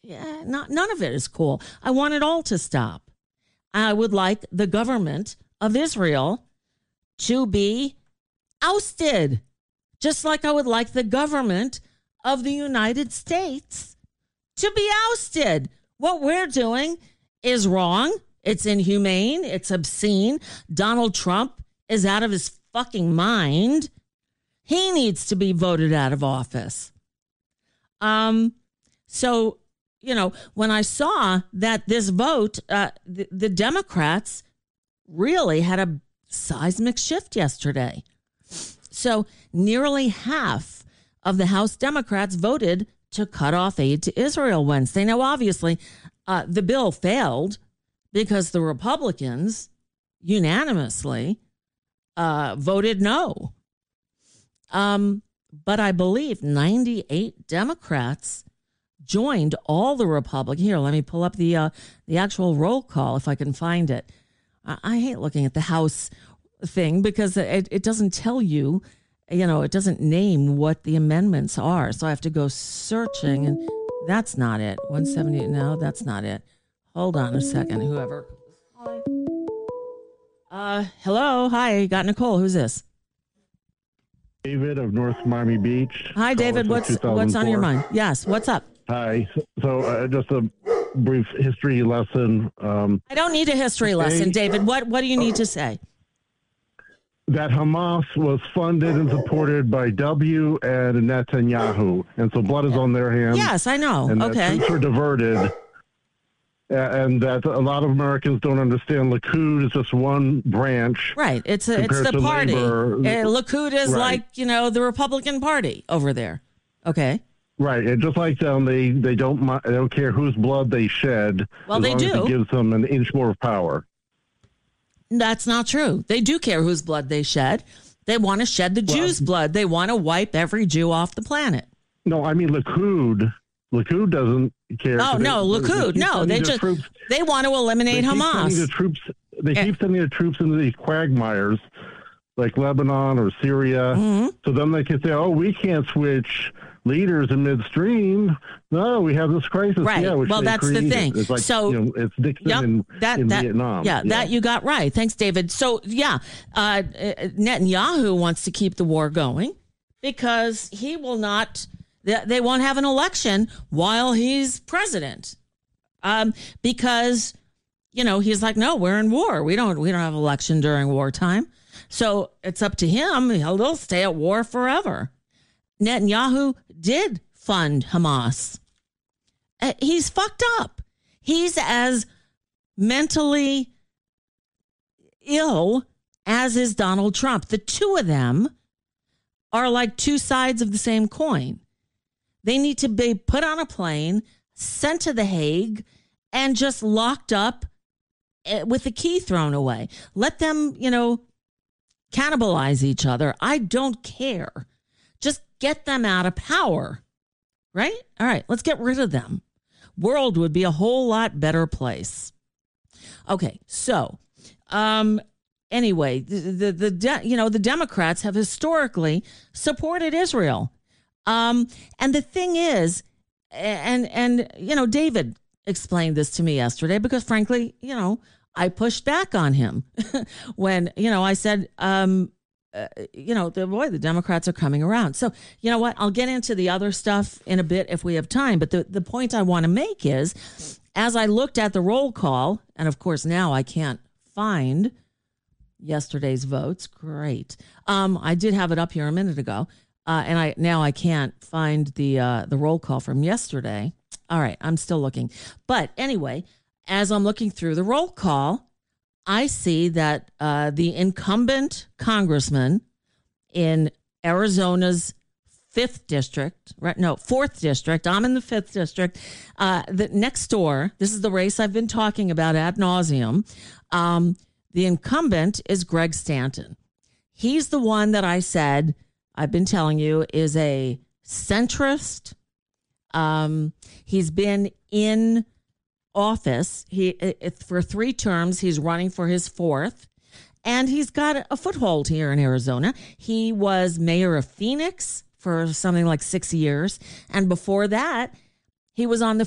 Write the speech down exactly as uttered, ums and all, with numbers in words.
yeah, not, none of it is cool. I want it all to stop. I would like the government of Israel to be ousted, just like I would like the government of the United States to be ousted. What we're doing is wrong. It's inhumane. It's obscene. Donald Trump is out of his fucking mind. He needs to be voted out of office. Um, so, you know, when I saw that this vote, uh, the, the Democrats really had a seismic shift yesterday. So nearly half of the House Democrats voted to cut off aid to Israel Wednesday. Now, obviously, uh, the bill failed because the Republicans unanimously uh, voted no. Um, but I believe ninety-eight Democrats joined all the Republicans. Here, let me pull up the uh, the actual roll call if I can find it. I, I hate looking at the House thing because it, it doesn't tell you, you know, it doesn't name what the amendments are. So I have to go searching, and that's not it. one seventy-eight, no, that's not it. Hold on a second, whoever. Hi. Uh, hello, hi, got Nicole. Who's this? David of North Miami Beach. Hi, David. What's what's on your mind? Yes, what's up? Hi. So uh, just a brief history lesson. Um, I don't need a history today, lesson, David. What what do you need to say? That Hamas was funded and supported by W and Netanyahu, and so blood is on their hands. Yes, I know. And okay. Troops were diverted, and that a lot of Americans don't understand. Likud is just one branch. Right. It's a, it's the party. Uh, Likud is right. like, you know, the Republican Party over there. Okay. Right. And just like them, they, they don't they don't care whose blood they shed. Well, as they long do. As it gives them an inch more of power. That's not true. They do care whose blood they shed. They want to shed the well, Jews' blood. They want to wipe every Jew off the planet. No, I mean, Likud. Likud doesn't care. Oh, no, they, Likud. They no, they just, troops. they want to eliminate they Hamas. Keep the troops, they and, keep sending the troops into these quagmires like Lebanon or Syria. Mm-hmm. So then they can say, oh, we can't switch leaders in midstream. No, we have this crisis. Right. Yeah, which well, that's created. the thing. It's like, so, you know, it's Nixon yep, in, that, in that, Vietnam. Yeah, yeah, that you got right. Thanks, David. So, yeah, uh, Netanyahu wants to keep the war going because he will not... They won't have an election while he's president, um, because, you know, he's like, no, we're in war. We don't we don't have an election during wartime. So it's up to him. He'll, he'll stay at war forever. Netanyahu did fund Hamas. Uh, he's fucked up. He's as mentally ill as is Donald Trump. The two of them are like two sides of the same coin. They need to be put on a plane, sent to The Hague, and just locked up with the key thrown away. Let them, you know, cannibalize each other. I don't care. Just get them out of power, right? All right, let's get rid of them. World would be a whole lot better place. Okay, so um, anyway, the, the, the de- you know, the Democrats have historically supported Israel. Um, and the thing is, and, and, you know, David explained this to me yesterday because frankly, you know, I pushed back on him when, you know, I said, um, uh, you know, the boy, the Democrats are coming around. So, you know what, I'll get into the other stuff in a bit if we have time. But the, the point I want to make is, as I looked at the roll call, and of course now I can't find yesterday's votes. Great. Um, I did have it up here a minute ago. Uh, and I now I can't find the uh, the roll call from yesterday. All right, I'm still looking. But anyway, as I'm looking through the roll call, I see that uh, the incumbent congressman in Arizona's fifth district, right? No, fourth district. I'm in the fifth district. Uh, the next door, this is the race I've been talking about ad nauseum. Um, the incumbent is Greg Stanton. He's the one that I said, I've been telling you, is a centrist. Um, he's been in office he it, for three terms. He's running for his fourth, and he's got a foothold here in Arizona. He was mayor of Phoenix for something like six years, and before that, he was on the